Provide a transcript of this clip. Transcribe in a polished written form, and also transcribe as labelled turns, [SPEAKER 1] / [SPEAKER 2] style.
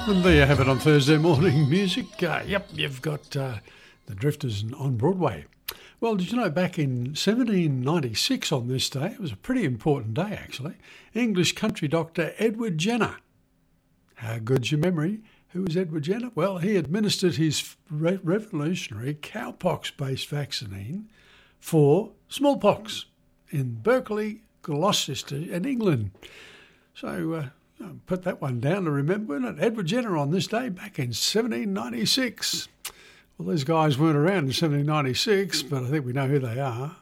[SPEAKER 1] And there you have it on Thursday morning music. You've got the Drifters on Broadway. Well, did you know back in 1796 on this day, it was a pretty important day actually, English country doctor Edward Jenner. How good's your memory? Who was Edward Jenner? Well, he administered his revolutionary cowpox-based vaccine for smallpox in Berkeley, Gloucester in England. So put that one down to remember, isn't it? Edward Jenner on this day back in 1796. Well, these guys weren't around in 1796, but I think we know who they are.